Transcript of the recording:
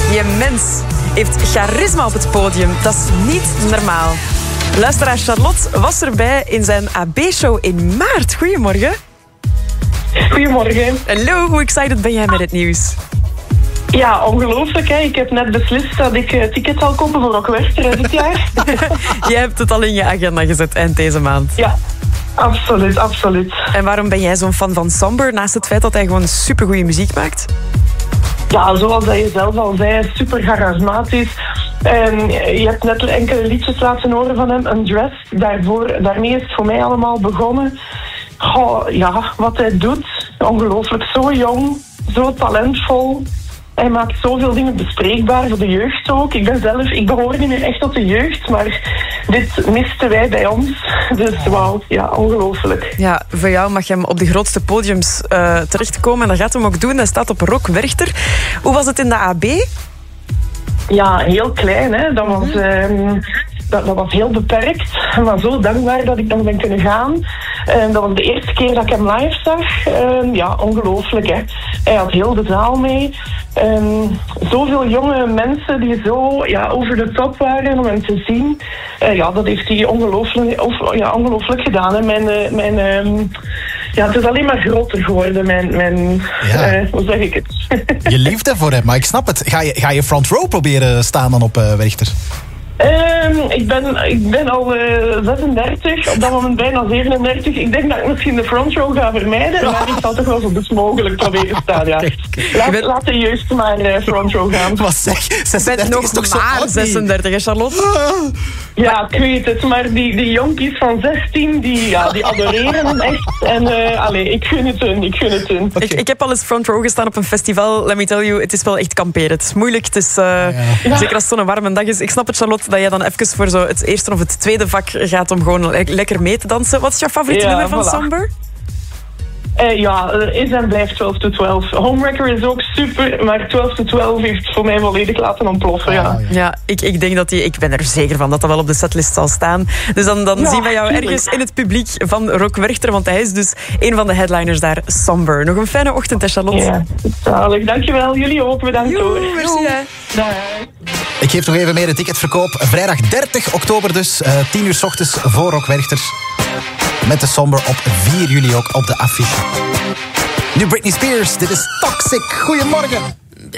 Die mens heeft charisma op het podium. Dat is niet normaal. Luisteraar Charlotte was erbij in zijn AB-show in maart. Goedemorgen. Goedemorgen. Hallo, hoe excited ben jij met het nieuws? Ja, ongelooflijk. Hè? Ik heb net beslist dat ik tickets zal kopen voor Rock Werchter dit jaar. Jij hebt het al in je agenda gezet eind deze maand. Ja, absoluut, absoluut. En waarom ben jij zo'n fan van Somber, naast het feit dat hij gewoon supergoeie muziek maakt? Ja, zoals dat je zelf al zei, super charismatisch. Je hebt net enkele liedjes laten horen van hem, Undressed. Daarmee is het voor mij allemaal begonnen. Goh, ja, wat hij doet, ongelooflijk. Zo jong, zo talentvol. Hij maakt zoveel dingen bespreekbaar voor de jeugd ook. Ik behoor niet meer echt tot de jeugd, maar dit misten wij bij ons. Dus wauw, ja, ongelooflijk. Ja, voor jou mag je hem op de grootste podiums terechtkomen. En dat gaat hem ook doen. Hij staat op Rock Werchter. Hoe was het in de AB? Ja, heel klein. Hè. Dat was heel beperkt. Maar zo dankbaar dat ik nog ben kunnen gaan. Dat was de eerste keer dat ik hem live zag. Ja, ongelooflijk. Hè. Hij had heel de zaal mee. Zoveel jonge mensen die zo over de top waren om hem te zien. Dat heeft hij ongelooflijk gedaan. Hè. Het is alleen maar groter geworden. Hoe zeg ik het? Je liefde voor hem, maar ik snap het. Ga je front row proberen staan dan op Werchter? Ik ben al 36, op dat moment bijna 37. Ik denk dat ik misschien de front row ga vermijden, maar ik zal toch wel zo best mogelijk proberen staan. Ja. Laat de jeugd maar front row gaan. Wat zeg? 36 nog is toch zo maar oud, 36, hè, Charlotte? Ja, ik weet het, maar die jonkies van 16, die adoreren hem echt. En ik gun het hun. Okay. Ik heb al eens front row gestaan op een festival. Let me tell you, het is wel echt kamperen. Het is moeilijk, het is, zeker als het zo'n warme dag is. Ik snap het, Charlotte, dat jij dan even voor zo het eerste of het tweede vak gaat om gewoon lekker mee te dansen. Wat is jouw favoriete nummer van Somber? Is en blijft 12 to 12. Homewrecker is ook super, maar 12 to 12 heeft voor mij volledig laten ontploffen. Ja, ik denk dat ik ben er zeker van dat dat wel op de setlist zal staan. Dus dan zien wij jou ergens in het publiek van Rock Werchter, want hij is dus een van de headliners daar, Somber. Nog een fijne ochtend, hè, Charlotte. Ja, zalig. Dankjewel. Jullie ook. Bedankt hoor. Merci, hè. Dag. Ik geef nog even meer de ticketverkoop. Vrijdag 30 oktober dus, 10 uur 's ochtends voor Rock Werchter. Met de Somber op 4 juli ook op de affiche. Nu Britney Spears, dit is Toxic. Goedemorgen.